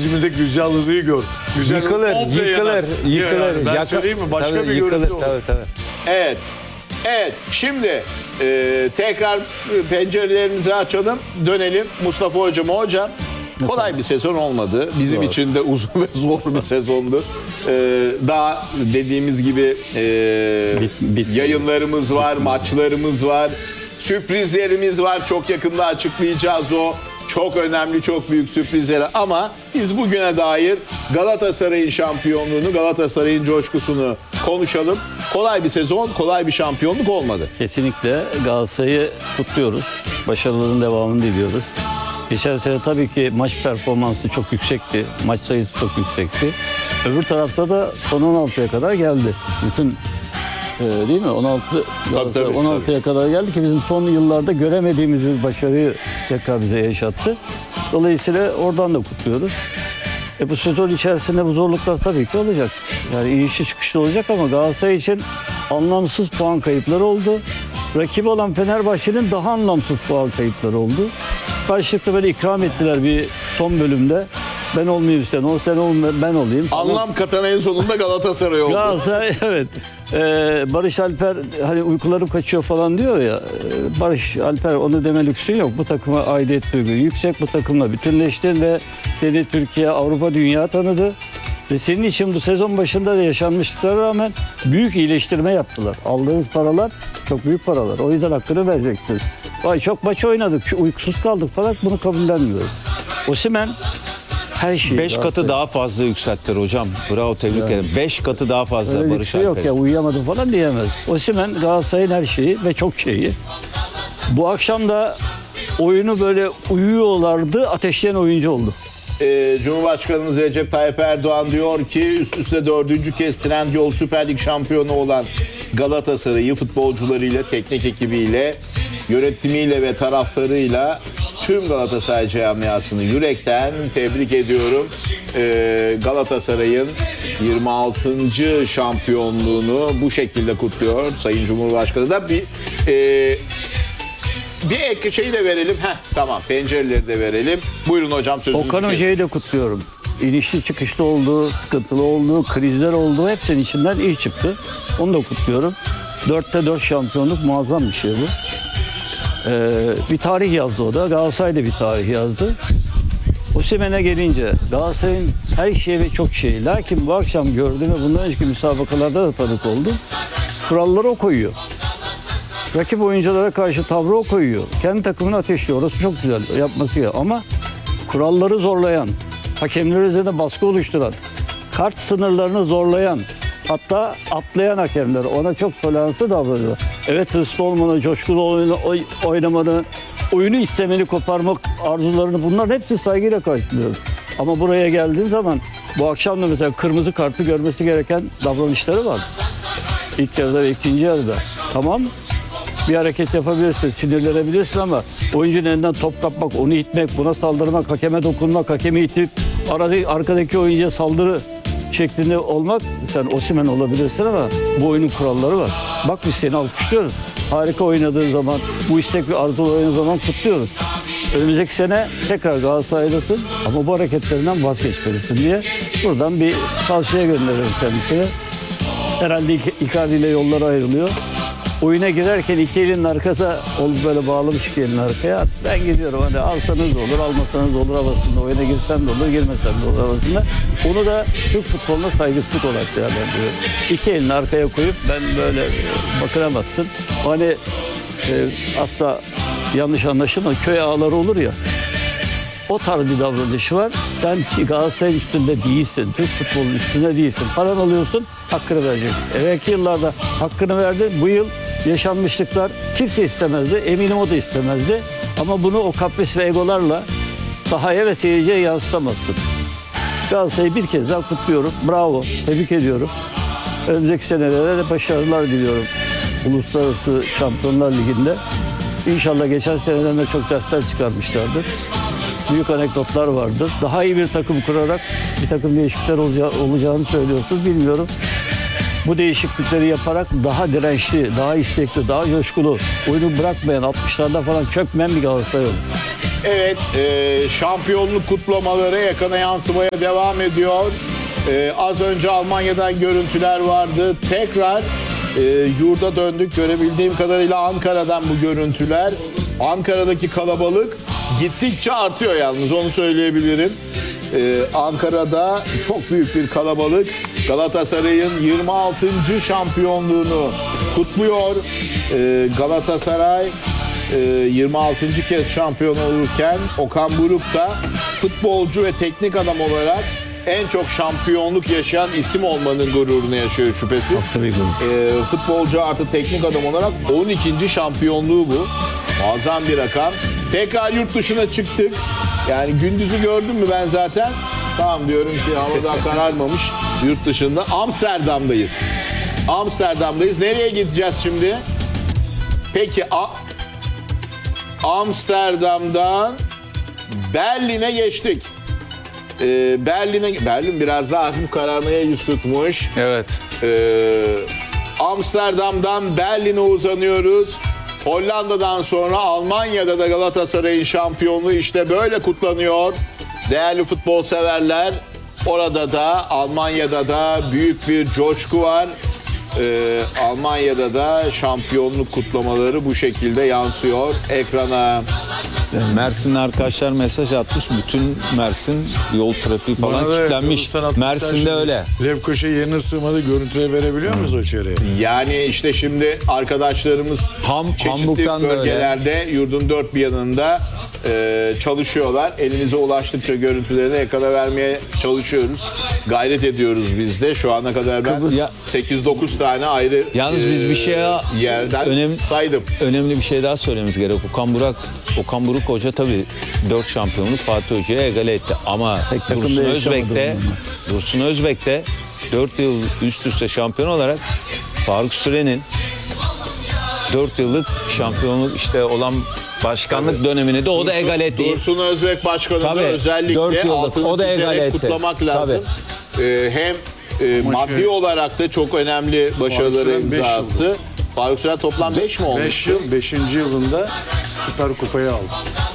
İletişimindeki güzelliği gör. Güzel Yıkılır. Ben söyleyeyim mi? Başka bir görüntü olur. Tabii. Evet. Evet. Şimdi tekrar pencerelerimizi açalım. Dönelim Mustafa Hocama. Hocam, kolay bir sezon olmadı. Bizim için de uzun ve zor bir sezondu. Daha dediğimiz gibi yayınlarımız var, maçlarımız var, sürprizlerimiz var. Çok yakında açıklayacağız o. Çok önemli, çok büyük sürprizleri, ama biz bugüne dair Galatasaray'ın şampiyonluğunu, Galatasaray'ın coşkusunu konuşalım. Kolay bir sezon, kolay bir şampiyonluk olmadı. Kesinlikle Galatasaray'ı kutluyoruz. Başarıların devamını diliyoruz. Geçen sene tabii ki maç performansı çok yüksekti. Maç sayısı çok yüksekti. Öbür tarafta da son 16'ya kadar geldi. Bütün değil mi? 16'ya kadar geldi ki bizim son yıllarda göremediğimiz bir başarıyı tekrar bize yaşattı. Dolayısıyla oradan da kutluyoruz. Bu sezon içerisinde bu zorluklar tabii ki olacak. Yani inişli çıkışlı olacak ama Galatasaray için anlamsız puan kayıpları oldu. Rakibi olan Fenerbahçe'nin daha anlamsız puan kayıpları oldu. Karşılıklı böyle ikram ettiler bir son bölümde. Ben olmayayım sen, o sen olma, ben olayım. Anlam katan en sonunda Galatasaray oldu. Galatasaray evet. Barış Alper hani uykularım kaçıyor falan diyor ya. Barış Alper onu deme lüksün yok. Bu takıma aidiyet duygusu yüksek, bu takımla bütünleştin ve seni Türkiye, Avrupa, dünya tanıdı. Ve senin için bu sezon başında da yaşanmışlıklara rağmen büyük iyileştirme yaptılar. Aldığınız paralar çok büyük paralar. O yüzden hakkını vereceksiniz. Vay çok maç oynadık, uykusuz kaldık falan, bunu kabullenmiyoruz. Osimhen her şeyi. 5 katı daha fazla yükselttiler hocam. Bravo, tebrik ederim. 5 katı daha fazla Öyle bir Barış şey yok Alper. ya, uyuyamadım falan diyemez. Osimhen Galatasaray'ın her şeyi ve çok şeyi. Bu akşam da oyunu böyle uyuyorlardı, ateşleyen oyuncu oldu. Cumhurbaşkanımız Recep Tayyip Erdoğan diyor ki üst üste 4. kez Trendyol Süper Lig şampiyonu olan Galatasaray'ı futbolcularıyla, teknik ekibiyle, yönetimiyle ve taraftarıyla tüm Galatasaray camiasını yürekten tebrik ediyorum. Galatasaray'ın 26. şampiyonluğunu bu şekilde kutluyor Sayın Cumhurbaşkanı da. Bir ek şeyi de verelim. Tamam, pencereleri de verelim. Buyurun hocam, sözünüzü Okan Hoca'yı da kutluyorum. İnişli çıkışlı oldu, sıkıntılı oldu, krizler oldu. Hepsinin içinden iyi çıktı. Onu da kutluyorum. 4'te 4 şampiyonluk muazzam bir şey bu. Bir tarih yazdı o da. Galatasaray da bir tarih yazdı. Osimhen'e gelince Galatasaray'ın her şeyi ve çok şeyi. Lakin bu akşam gördüm ve bundan önceki müsabakalarda da tanık oldum. Kuralları o koyuyor. Rakip oyunculara karşı tavrı o koyuyor. Kendi takımını ateşliyor. Orası çok güzel yapması ya. Ama kuralları zorlayan, hakemler üzerine baskı oluşturan, kart sınırlarını zorlayan, hatta atlayan hakemler, ona çok toleranslı davranıyor. Evet, hırslı olmanı, coşkulu oynamanı, oyunu istemeni, koparmak arzularını, bunların hepsi saygıyla karşılıyoruz. Ama buraya geldiğin zaman bu akşam da mesela kırmızı kartı görmesi gereken davranışları var. İlk yarıda ve ikinci yarıda. Tamam, bir hareket yapabilirsin, sinirlenebilirsin ama oyuncunun elinden top kapmak, onu itmek, buna saldırmak, hakeme dokunmak, hakemi itip arkadaki oyuncuya saldırı şeklinde olmak, sen Osimhen olabilirsin ama bu oyunun kuralları var. Bak biz seni alkışlıyoruz. Harika oynadığın zaman, bu istek ve arzulu oynadığın zaman kutluyoruz. Önümüzdeki sene tekrar Galatasaray'dasın ama bu hareketlerinden vazgeçmelisin diye buradan bir tavsiye gönderiyorum kendisine. Herhalde Icardi ile yolları ayrılıyor. Oyuna girerken iki elinin arkası olup böyle bağlamış iki elinin arkaya. Ben gidiyorum, hani alsanız da olur, almasanız da olur havasında. Oyuna girsem de olur, girmesem de olur havasında. Onu da Türk futboluna saygısızlık olarak değerlendiriyorum. İki elini arkaya koyup ben böyle bakıramazsın. Hani asla yanlış anlaşılma, köy ağaları olur ya. O tarz bir davranışı var. Sen Galatasaray'ın üstünde değilsin. Türk futbolunun üstünde değilsin. Paran alıyorsun, hakkını vereceksin. Evvelki yıllarda hakkını verdin. Bu yıl yaşanmışlıklar kimse istemezdi. Eminim o da istemezdi. Ama bunu o kapris ve egolarla sahaya ve seyirciye yansıtamazsın. Galatasaray'ı bir kez daha kutluyorum. Bravo. Tebrik ediyorum. Önümüzdeki senelerde de başarılar diliyorum. Uluslararası Şampiyonlar Ligi'nde. İnşallah geçen seneden de çok dersler çıkarmışlardır. Büyük anekdotlar vardır. Daha iyi bir takım kurarak bir takım değişiklikler olacağını söylüyorsunuz. Bilmiyorum. Bu değişiklikleri yaparak daha dirençli, daha istekli, daha coşkulu, oyunu bırakmayan, 60'larda falan çökmeyen bir Galatasaray olur. Evet, şampiyonluk kutlamaları ekrana yansımaya devam ediyor. Az önce Almanya'dan görüntüler vardı. Tekrar yurda döndük. Görebildiğim kadarıyla Ankara'dan bu görüntüler. Ankara'daki kalabalık gittikçe artıyor yalnız, onu söyleyebilirim. Ankara'da çok büyük bir kalabalık. Galatasaray'ın 26. şampiyonluğunu kutluyor. Galatasaray 26. kez şampiyon olurken Okan Buruk da futbolcu ve teknik adam olarak en çok şampiyonluk yaşayan isim olmanın gururunu yaşıyor şüphesiz. Futbolcu artı teknik adam olarak 12. şampiyonluğu bu. Muazzam bir rakam. Tekrar yurt dışına çıktık. Yani gündüzü gördüm mü ben zaten? Tamam diyorum ki hava daha kararmamış. Yurt dışında Amsterdam'dayız. Amsterdam'dayız. Nereye gideceğiz şimdi? Peki Amsterdam'dan Berlin'e geçtik. Berlin biraz daha hafif kararmaya yüz tutmuş. Evet. Amsterdam'dan Berlin'e uzanıyoruz. Hollanda'dan sonra Almanya'da da Galatasaray'ın şampiyonluğu işte böyle kutlanıyor. Değerli futbol severler, orada da Almanya'da da büyük bir coşku var. Almanya'da da şampiyonluk kutlamaları bu şekilde yansıyor ekrana. Mersin'de arkadaşlar mesaj atmış. Bütün Mersin yol trafiği falan Bana da kilitlenmiş. Kıbrıs'tan atmışlar Mersin'de şimdi. öyle. Lefkoşa yerine sığmadı. Görüntüleri verebiliyor muyuz o içeriye? Yani işte şimdi arkadaşlarımız çeşitli Hamburg'dan da öyle. bölgelerde yurdun dört bir yanında çalışıyorlar. Elinize ulaştıkça görüntülerini ekrana vermeye çalışıyoruz. Gayret ediyoruz biz de. Şu ana kadar ben Ya- 8-9 tane ayrı Yalnız biz bir şeye yerden saydım. önemli bir şey daha söylememiz gerek. Okan Buruk Hoca tabii 4 şampiyonluk Fatih Hoca'ya egale etti. Ama takımda Dursun Özbek de 4 yıl üst üste şampiyon olarak Faruk Süren'in 4 yıllık şampiyonluk işte olan başkanlık dönemini de o da egale etti. Dursun Özbek Başkanı da Tabii, 4 özellikle yıllık. altını O da egale çizerek etti. kutlamak lazım. Hem maddi olarak da çok önemli başarıları Faruk Süren imza 5 attı. Faruk Süren toplam 5 mi olmuş? 5 yıl, 5. yılında Süper Kupayı aldı.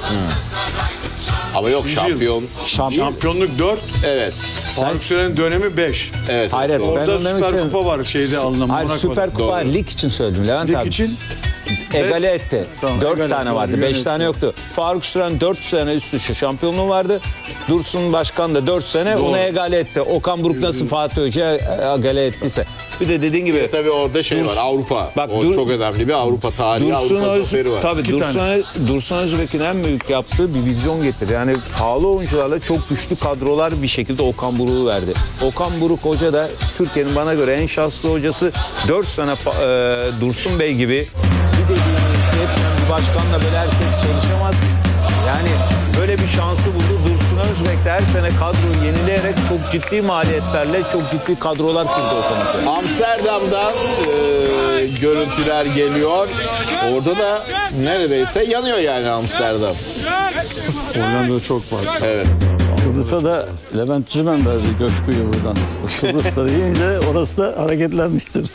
Ama yok Beşinci yıl. Şampiyonluk 4, Evet. Faruk Süren'in dönemi 5. Evet. Hayır, ben Orada onu demek Süper istedim. Kupa var şeyde alınan Hayır, Monaco'da. Süper Kupa Doğru. lig için söyledim Levent Lig abi. için Egale etti. Tamam, 4 egale, tane doğru, vardı. 5 yönetti. tane yoktu. Faruk Süren 4 sene üst üste şampiyonluğu vardı. Dursun Başkan da 4 sene Doğru. ona egale etti. Okan Buruk nasıl Fatih Hoca'ya egale ettiyse. Bir de dediğin gibi Tabii orada şey var, Avrupa. Bak, O çok önemli bir Avrupa tarihi, Avrupa zaferi var. Tabii Dursun Özbek'in en büyük yaptığı bir vizyon getirdi. Yani pahalı oyuncularla çok güçlü kadrolar bir şekilde Okan Buruk'u verdi. Okan Buruk Hoca da Türkiye'nin bana göre en şanslı hocası. 4 sene Dursun Bey gibi bir dediğini etmeyen bir başkanla böyle herkes çalışamaz. Yani böyle bir şansı buldu. Dursun Özbek de her sene kadroyu yenileyerek çok ciddi maliyetlerle çok ciddi kadrolar kurdu Okan Hoca. Amsterdam'dan görüntüler geliyor. Orada da neredeyse yanıyor yani Amsterdam. Hollanda'da çok var. Evet. Kıbrıs'a da Levent Cimen verdi coşkuyu buradan. Kıbrıs'ta yiyince orası da hareketlenmiştir.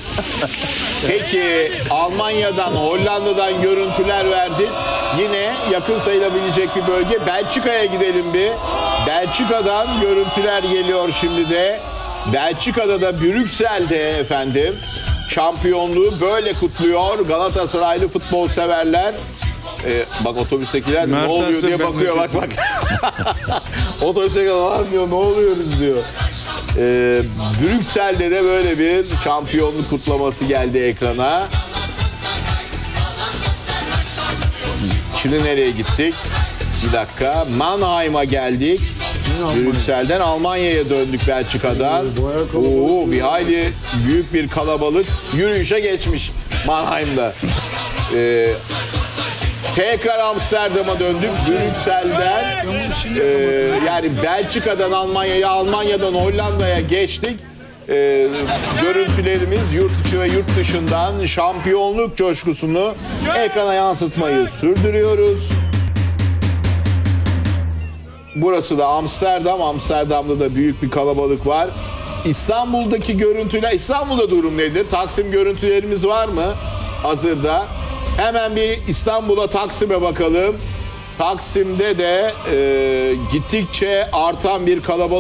Peki Almanya'dan, Hollanda'dan görüntüler verdi. Yine yakın sayılabilecek bir bölge. Belçika'ya gidelim bir. Belçika'dan görüntüler geliyor şimdi de. Belçika'da da Brüksel'de efendim şampiyonluğu böyle kutluyor Galatasaraylı futbol severler. Bak otobüstekiler ne Mertens'e oluyor diye ben bakıyor, de bak bak. Otobüstekiler var diyor, ne oluyoruz diyor. Brüksel'de de böyle bir şampiyonluk kutlaması geldi ekrana. Şimdi nereye gittik? Bir dakika. Mannheim'a geldik. Brüksel'den Almanya'ya döndük Belçika'dan. Oo, bir hayli büyük bir kalabalık yürüyüşe geçmiş Mannheim'da. Tekrar Amsterdam'a döndük. Brüksel'den yani Belçika'dan Almanya'ya, Almanya'dan Hollanda'ya geçtik. Görüntülerimiz yurt içi ve yurt dışından şampiyonluk coşkusunu ekrana yansıtmayı sürdürüyoruz. Burası da Amsterdam. Amsterdam'da da büyük bir kalabalık var. İstanbul'daki görüntüler, İstanbul'da durum nedir? Taksim görüntülerimiz var mı hazırda? Hemen bir İstanbul'a, Taksim'e bakalım. Taksim'de de gittikçe artan bir kalabalık